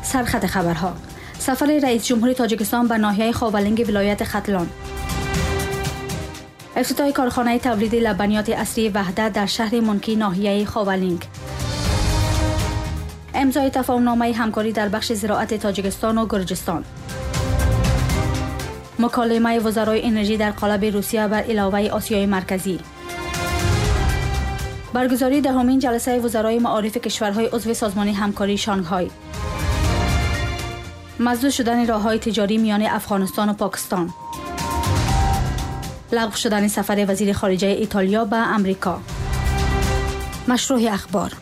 سرخط خبرها: سفر رئیس جمهور تاجیکستان به ناحیه خاولینگ ولایت ختلان، افتتاح کارخانه تولید لبنیات اصلی وحدت در شهر منکی ناحیه خاولینگ، امضای تفاهم‌نامه همکاری در بخش زراعت تاجیکستان و گرجستان، مکالمه وزرای انرژی در قالب روسیه بر علاوه آسیای مرکزی، برگزاری دهمین جلسه وزرای معارف کشورهای عضو سازمان همکاری شانگهای، مسدود شدن راه‌های تجاری میان افغانستان و پاکستان، لغو شدن سفر وزیر خارجه ایتالیا به امریکا. مشروع اخبار: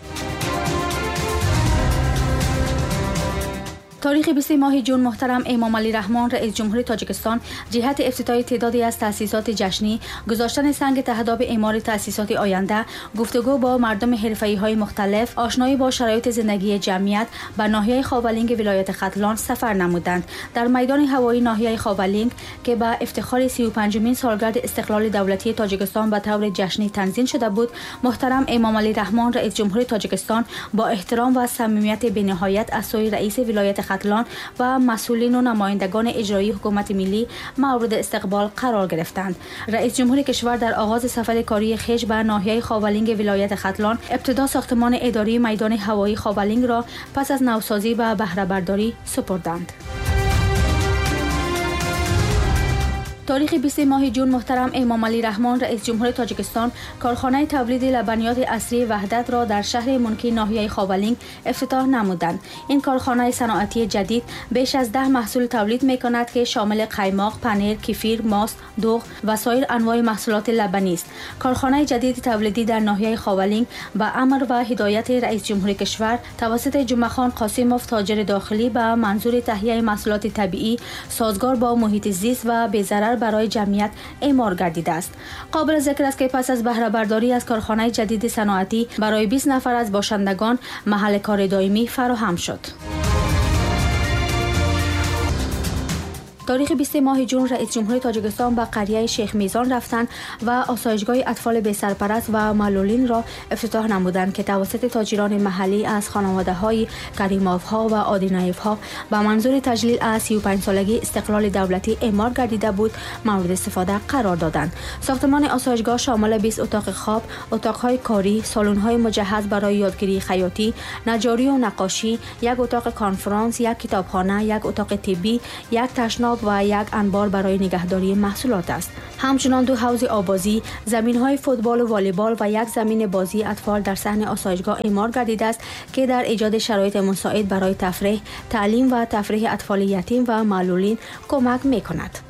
تاریخ 20 ماه جون محترم امام علی رحمان رئیس جمهور تاجیکستان جهت افتتاح تعدادی از تأسیسات جشنی، گذاشتن سنگ تهداب اعمار تأسیسات آینده، گفتگو با مردم حرفه‌ای‌های مختلف، آشنایی با شرایط زندگی جمعیت به ناحیه خاولینگ ولایت ختلان سفر نمودند. در میدان هوایی ناحیه خاولینگ که به افتخار 35مین سالگرد استقلال دولتی تاجیکستان به طور جشنی تنظیم شده بود، محترم امام علی رحمان رئیس جمهور تاجیکستان با احترام و صمیمیت بی‌نهایت از سوی رئیس ولایت ختلان و مسئولین و نمایندگان اجرایی حکومت ملی مورد استقبال قرار گرفتند. رئیس جمهور کشور در آغاز سفر کاری خویش به ناحیه خاولینگ ولایت ختلان ابتدا ساختمان اداری میدان هوایی خاولینگ را پس از نوسازی و بهره برداری سپردند. تاریخ 20 ماه جون محترم امام علی رحمان رئیس جمهور تاجیکستان کارخانه تولید لبنیات اصلی وحدت را در شهر منکی ناحیه خاولینگ افتتاح نمودند. این کارخانه صنعتی جدید بیش از 10 محصول تولید می‌کند که شامل قیماق، پنیر، کفیر، ماست، دوغ و سایر انواع محصولات لبنی است. کارخانه جدید تولیدی در ناحیه خاولینگ به امر و هدایت رئیس جمهور کشور توسط جمعه خان قاسموف تاجر داخلی به منظور تهیه محصولات طبیعی سازگار با محیط زیست و بی‌ضرر برای جمعیت اعمار گردیده است. قابل ذکر است که پس از بهره برداری از کارخانه جدید صنعتی برای 20 نفر از باشندگان محل کار دائمی فراهم شد. تاریخ 20 ماه جون رئیس جمهور تاجیکستان به قریه شیخ میزان رفتند و آسایشگاه اطفال بی سرپرست و معلولین را افتتاح نمودند که توسط تاجران محلی از خانواده‌های کریموف‌ها و آدینایف‌ها به منظور تجلیل از 35 سالگی استقلال دولتی اعمار گردیده بود مورد استفاده قرار دادند. ساختمان آسایشگاه شامل 20 اتاق خواب، اتاق‌های کاری، سالن‌های مجهز برای یادگیری خیاطی، نجاری و نقاشی، یک اتاق کنفرانس، یک کتابخانه، یک اتاق طبی، یک تشناب و یک انبار برای نگهداری محصولات است. همچنان 2 حوض آبازی، زمین‌های فوتبال و والیبال و یک زمین بازی اطفال در صحن آسایشگاه اعمار گردیده است که در ایجاد شرایط مساعد برای تفریح، تعلیم و تفریح اطفال یتیم و معلولین کمک می‌کند.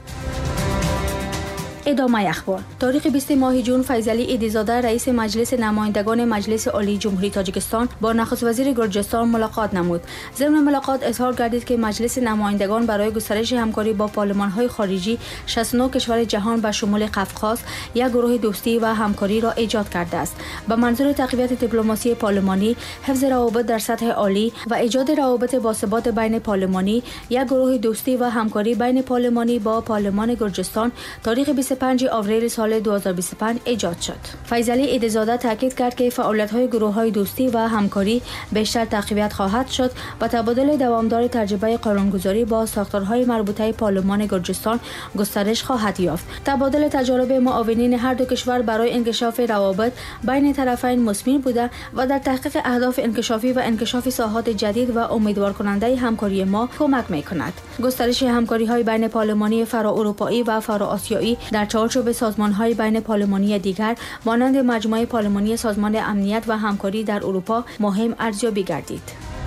ادامه اخبار: تاریخ 20 ماه جون فیضعلی ایدی‌زاده رئیس مجلس نمایندگان مجلس عالی جمهوری تاجیکستان با نخست وزیر گرجستان ملاقات نمود. ضمن ملاقات اظهار گردید که مجلس نمایندگان برای گسترش همکاری با پارلمان‌های خارجی 69 کشور جهان به شمول قفقاز یک گروه دوستی و همکاری را ایجاد کرده است به منظور تقویت دیپلماسی پارلمانی، حفظ روابط در سطح عالی و ایجاد روابط باثبات بین پارلمانی. یک گروه دوستی و همکاری بین پارلمانی با پارلمان گرجستان تاریخ 25 آوریل سال 2025 ایجاد شد. فیضعلی ایدی‌زاده تاکید کرد که فعالیت‌های گروه‌های دوستی و همکاری بیشتر تقویت خواهد شد و تبادل دوامدار تجربه قانونگذاری با ساختارهای مربوطه پارلمان گرجستان گسترش خواهد یافت. تبادل تجارب معاونین هر دو کشور برای انکشاف روابط بین طرفین مثمر بوده و در تحقیق اهداف انکشافی و انکشاف ساحات جدید و امیدوار کننده همکاری ما کمک می‌کند. گسترش همکاری‌های بین پارلمانی فرا-اروپایی و فرا-آسیایی در چارچوب سازمان‌های بین پارلمانی دیگر مانند مجموعه پارلمانی سازمان امنیت و همکاری در اروپا مهم ارزیابی گردید.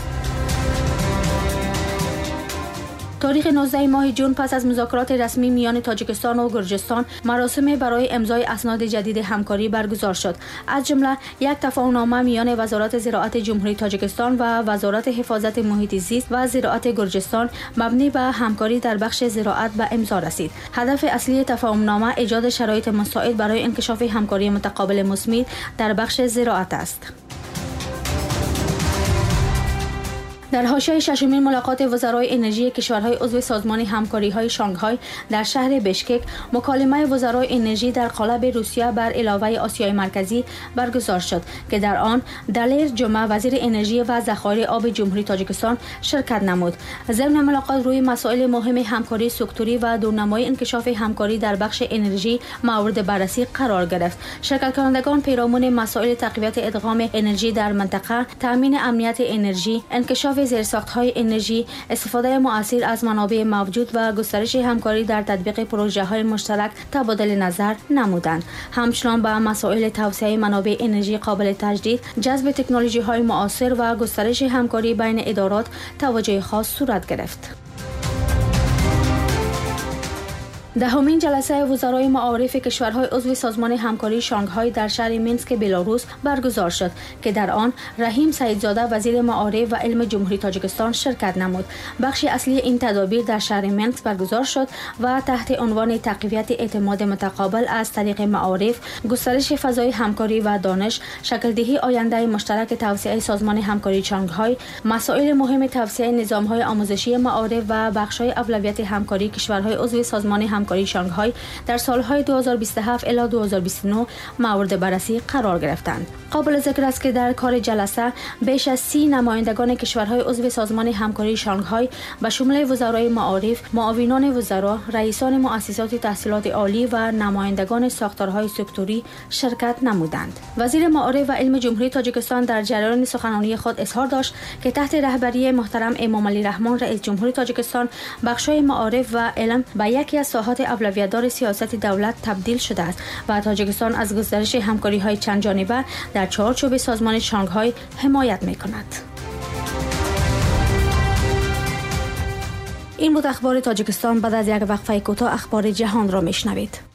تاریخ 19 ماه جون پس از مذاکرات رسمی میان تاجیکستان و گرجستان مراسم برای امضای اسناد جدید همکاری برگزار شد. از جمله یک تفاهم‌نامه میان وزارت زراعت جمهوری تاجیکستان و وزارت حفاظت محیط زیست و زراعت گرجستان مبنی بر همکاری در بخش زراعت به امضا رسید. هدف اصلی تفاهم‌نامه ایجاد شرایط مساعد برای انکشاف همکاری متقابل مثمر در بخش زراعت است. در حاشیه ششمین ملاقات وزرای انرژی کشورهای عضو سازمان همکاری‌های شانگهای در شهر بشکک، مکالمه وزرای انرژی در قالب روسیه بر علاوه آسیای مرکزی برگزار شد که در آن دلیر جمعه وزیر انرژی و ذخایر آب جمهوری تاجیکستان شرکت نمود. ضمن ملاقات روی مسائل مهم همکاری سکتوری و دورنمای انکشاف همکاری در بخش انرژی مورد بررسی قرار گرفت. شرکت کنندگان پیرامون مسائل تقویت ادغام انرژی در منطقه، تامین امنیت انرژی، انکشاف زیرساخت‌های انرژی، استفاده مؤثر از منابع موجود و گسترش همکاری در تطبیق پروژه‌های مشترک تبادل نظر نمودند. همچنان به مسائل توسعه منابع انرژی قابل تجدید، جذب تکنولوژی‌های معاصر و گسترش همکاری بین ادارات توجه خاص صورت گرفت. دهمین جلسه وزرای معارف کشورهای عضو سازمان همکاری شانگهای در شهر مینسک بلاروس برگزار شد که در آن رحیم سعیدزاده وزیر معارف و علم جمهوری تاجیکستان شرکت نمود. بخش اصلی این تدابیر در شهر مینسک برگزار شد و تحت عنوان تقویت اعتماد متقابل از طریق معارف، گسترش فضای همکاری و دانش، شکل‌دهی آینده مشترک توسعه سازمان همکاری شانگهای، مسائل مهم توسعه نظام‌های آموزشی معارف و بخش‌های اولویت همکاری کشورهای عضو سازمان همکاری شانگهای در سالهای 2027 الی 2029 مورد بررسی قرار گرفتند. قابل ذکر است که در کار جلسه بیش از 30 نمایندگان کشورهای عضو سازمان همکاری شانگهای به شمول وزرای معارف، معاونان وزرا، رئیسان مؤسسات تحصیلات عالی و نمایندگان ساختارهای سکتوری شرکت نمودند. وزیر معارف و علم جمهوری تاجیکستان در جریان سخنرانی خود اظهار داشت که تحت رهبری محترم امام علی رحمان رئیس جمهور تاجیکستان، بخش‌های معارف و علم به یکی از ساحات اولویت‌دار سیاست دولت تبدیل شده است و تاجیکستان از گسترش همکاری‌های چند جانبه در چارچوب سازمان شانگهای حمایت می‌کند. این بود اخبار تاجیکستان. بعد از یک وقفه کوتاه اخبار جهان را میشنوید.